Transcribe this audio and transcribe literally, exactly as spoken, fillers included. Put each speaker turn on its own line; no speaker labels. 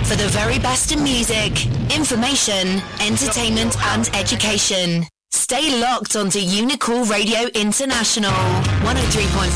for the very best in music, information, entertainment and education. Stay locked onto Unicool Radio International, one oh three point